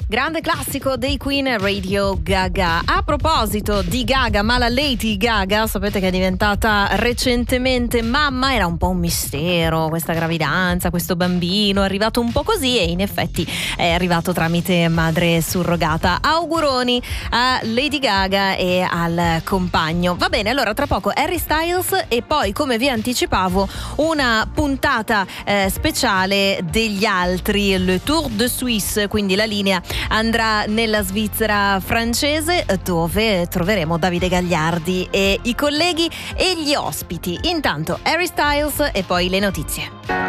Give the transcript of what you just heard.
Grande classico dei Queen, Radio Gaga. A proposito di Gaga, ma la Lady Gaga, sapete che è diventata recentemente mamma, era un po' un mistero questa gravidanza, questo bambino, è arrivato un po' così e in effetti è arrivato tramite madre surrogata. Auguroni a Lady Gaga e al compagno. Va bene, allora tra poco Harry Styles e poi, come vi anticipavo, una puntata speciale degli altri, le Tour de Suisse, quindi la linea andrà nella Svizzera francese, dove troveremo Davide Gagliardi e i colleghi e gli ospiti. Intanto Harry Styles e poi le notizie.